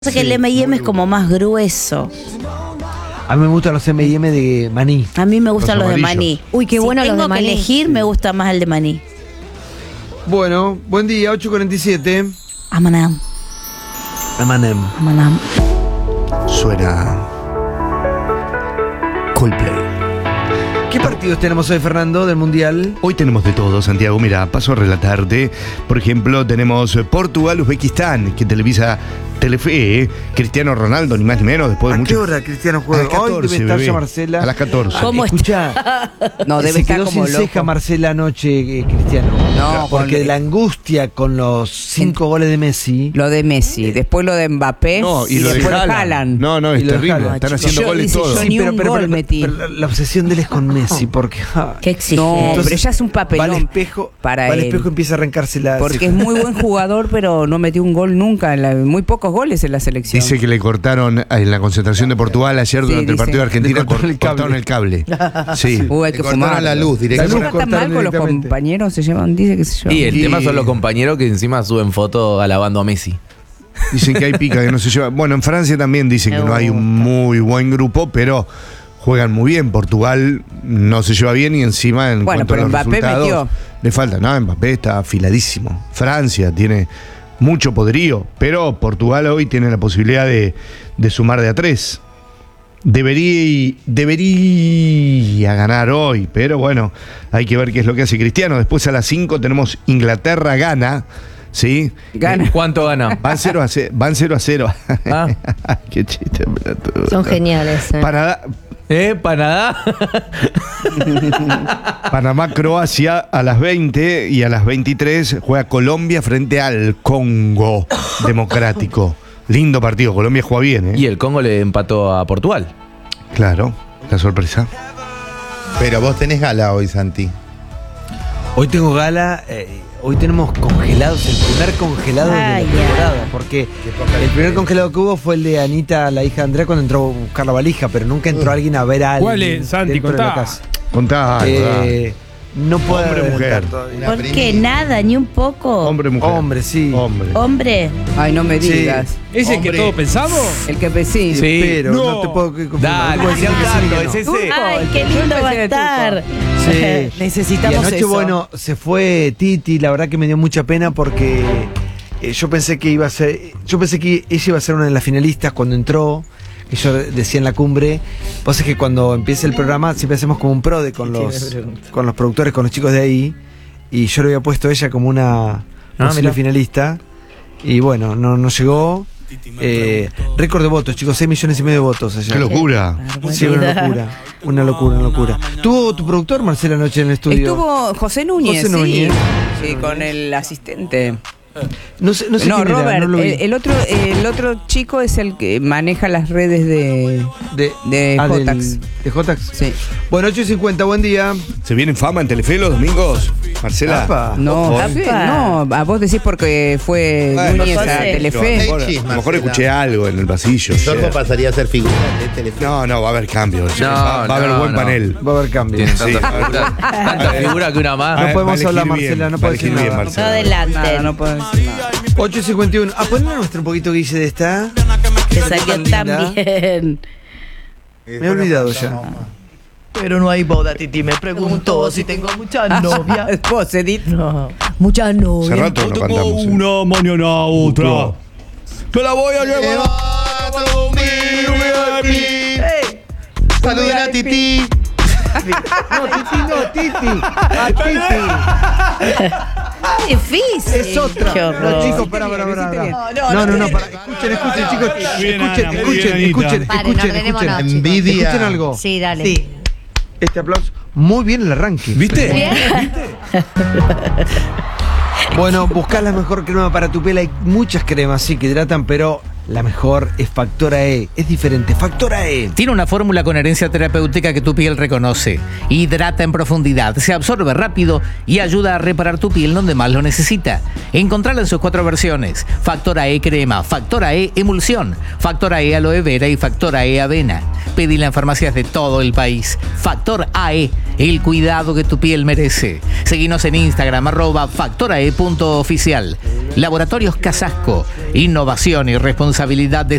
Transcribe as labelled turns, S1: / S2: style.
S1: Pasa que el M&M es como más grueso.
S2: A mí me gustan los M&M de maní.
S1: A mí me gustan los de
S2: amarillos.
S1: maní.
S3: Uy, qué bueno
S1: si
S3: los de
S1: tengo que
S3: maní.
S1: elegir, me gusta más el de maní.
S2: Bueno, buen día, 8:47.
S1: Amanam,
S2: Amanem.
S1: amanam.
S4: Suena Coldplay.
S2: ¿Qué partidos tenemos hoy, Fernando, del Mundial?
S4: Hoy tenemos de todo, Santiago. Mira, paso a relatarte. Por ejemplo, tenemos Portugal-Uzbekistán, que televisa Telefe. Cristiano Ronaldo, ni más ni menos, después de
S2: ¿A
S4: mucho.
S2: qué hora, Cristiano,
S4: A
S2: juega?
S4: las 14,
S2: Hoy debe estar
S4: bebé.
S2: ya Marcela.
S4: A las 14.
S1: ¿Cómo
S2: Escucha,
S3: No, debe
S2: se
S3: estar
S2: quedó
S3: como
S2: sin
S3: loco.
S2: ceja Marcela anoche, Cristiano.
S3: No,
S2: porque
S3: con-
S2: la angustia con los 5 goles de Messi.
S3: Lo de Messi, después lo de Mbappé
S4: No, y lo de
S3: después
S4: Haaland.
S3: Haaland.
S4: No, no, es
S2: Y lo de
S4: terrible.
S2: Haaland.
S4: Están
S1: Yo-
S4: haciendo
S3: yo-
S4: goles
S3: dice,
S4: todos.
S3: yo ni un gol metí.
S2: pero la obsesión de él es con Messi, porque
S1: Qué exigente.
S3: No,
S2: Entonces,
S3: pero ya es un
S2: va al
S3: papelón
S2: espejo,
S3: para
S2: va al
S3: él.
S2: espejo y empieza a arrancársela.
S3: Porque es muy buen jugador, pero no metió un gol nunca. Muy pocos goles en la selección.
S4: Dice que le cortaron en la concentración de Portugal ayer
S3: Sí,
S4: durante el partido de
S3: dice.
S4: Argentina.
S2: Le cortaron el cable.
S4: Cortaron el cable. Sí.
S3: Hay
S5: Le
S3: que
S5: cortaron
S3: fumar.
S5: la luz
S3: ¿Se
S5: directamente.
S2: luz
S3: llevan tan mal
S2: cortaron
S3: con los
S2: directamente.
S3: compañeros? Se llevan, dice que se llevan.
S6: Y el
S4: Y-
S6: tema son los compañeros que encima suben fotos alabando a Messi.
S4: Dicen que hay pica, que no se lleva. Bueno, en Francia también dicen que no hay un muy buen grupo, pero juegan muy bien. Portugal no se lleva bien y encima en
S3: Bueno,
S4: cuanto a
S3: pero
S4: los
S3: Mbappé
S4: resultados
S3: metió.
S4: le falta. No, Mbappé está afiladísimo. Francia tiene mucho poderío, pero Portugal hoy tiene la posibilidad de sumar de a 3. Debería ganar hoy, pero bueno, hay que ver qué es lo que hace Cristiano. Después a las 5 tenemos Inglaterra-Gana, ¿sí?
S3: Gana.
S6: ¿Cuánto gana?
S4: Van 0 a 0. Van 0 a 0.
S6: Ah.
S4: Qué chiste, pelotudo.
S7: Son geniales.
S6: Panadá.
S4: Panamá-Croacia a las 20 y a las 23 juega Colombia frente al Congo Democrático. Lindo partido, Colombia juega bien, ¿eh?
S6: Y el Congo le empató a Portugal.
S4: Claro, la sorpresa.
S5: Pero vos tenés gala hoy, Santi.
S2: Hoy tengo gala, hoy tenemos congelados, el primer congelado de la
S1: Ay,
S2: temporada, porque el primer congelado que hubo fue el de Anita, la hija de Andrea, cuando entró a buscar la valija, pero nunca entró alguien a ver a alguien.
S8: ¿Cuál es, Santi?
S2: dentro de la
S8: Contá.
S2: casa.
S4: Contá algo,
S2: No puedo
S4: Hombre,
S2: adelantar
S4: mujer.
S2: todavía.
S1: ¿Por qué? Nada, ni un poco.
S4: Hombre, mujer.
S2: Hombre, sí.
S4: Hombre.
S1: Hombre.
S3: Ay, no me
S2: Sí.
S3: digas.
S8: ¿Ese
S5: Hombre.
S8: que todos pensamos?
S3: El que sí.
S6: Sí.
S2: Pero no,
S8: No.
S2: te puedo confirmar.
S6: Dale,
S2: No puedo decir
S6: tirá un
S2: que sí,
S6: dato,
S2: que no.
S6: es ese.
S1: Ay, qué
S3: Yo
S1: lindo
S3: empecé
S1: va a
S3: de
S1: estar.
S2: Sí.
S3: Necesitamos
S2: y anoche,
S3: eso.
S2: bueno, se fue Titi, la verdad que me dio mucha pena porque yo pensé que ella iba a ser una de las finalistas cuando entró, que yo decía en la cumbre. Vos es que cuando empieza el programa siempre hacemos como un prode con los productores, con los chicos de ahí, y yo le había puesto a ella como una posible
S6: mirá.
S2: finalista, y bueno, no llegó. Récord de votos, chicos, 6,5 millones de votos allá.
S4: Qué locura.
S2: Sí, una locura. ¿Tuvo tu productor, Marcela, anoche en el estudio?
S3: Estuvo José Núñez,
S2: José Núñez.
S3: Sí, con el asistente.
S2: No sé
S3: No,
S2: quién era,
S3: Robert,
S2: no lo vi.
S3: el otro chico es el que maneja las redes de
S2: de
S3: Jotax.
S2: ¿De Jotax?
S3: Sí.
S2: Bueno, 8:50, buen día.
S4: ¿Se viene fama en Telefe los domingos? Marcela.
S2: Apa.
S3: No,
S1: Apa.
S3: no, a vos decís porque fue
S5: Bueno,
S3: Núñez a
S1: José.
S3: Telefe.
S4: A lo mejor
S5: Marcela.
S4: escuché algo en el pasillo.
S5: Sorbo
S4: ayer.
S5: pasaría a ser figura de teléfono.
S4: No, va a haber cambios.
S6: No,
S4: va a haber
S6: no,
S4: buen
S6: no.
S4: panel.
S2: Va a haber cambio.
S6: Tiene
S4: Sí.
S6: tanta figura que una más.
S2: No podemos
S4: Va a elegir
S2: hablar,
S4: bien,
S2: Marcela, no
S4: va a
S2: puedo
S4: elegir
S2: decir
S4: bien,
S2: nada.
S1: No
S4: Marcela.
S1: adelante.
S3: Nada, no puedo decir nada.
S2: 8:51. Poner nuestro un poquito, Guille, de esta.
S1: Que salió
S2: Tan
S1: tan
S2: linda.
S1: bien.
S2: Me he olvidado ya.
S9: Pero no hay boda, Titi. Me pregunto si tengo muchas novias.
S3: Vos, Edith.
S9: No, muchas
S4: Hace
S9: novias.
S4: rato no cantamos.
S8: Una, mañana otra.
S4: ¡Me la voy a llevar!
S5: Saluden a Titi.
S2: No, Titi.
S1: Difícil.
S2: Es otra.
S1: Qué horror.
S2: No, chicos, pará. No, pará. Escuchen, chicos. Escuchen.
S7: Paren, ordenémonos, chicos.
S5: Envidia.
S2: Escuchen algo.
S7: Sí, dale.
S2: Este aplauso. Muy bien el arranque.
S4: ¿Viste?
S2: Bueno, buscás la mejor crema para tu piel. Hay muchas cremas, sí, que hidratan, pero la mejor es Factora E. Es diferente. Factora E.
S10: Tiene una fórmula con herencia terapéutica que tu piel reconoce. Hidrata en profundidad, se absorbe rápido y ayuda a reparar tu piel donde más lo necesita. Encontrala en sus 4 versiones. Factora E crema, Factora E emulsión, Factora E aloe vera y Factora E avena. Pedila en farmacias de todo el país. Factor AE el cuidado que tu piel merece. Seguinos en Instagram, @factorae.oficial. Laboratorios Casasco, innovación y responsabilidad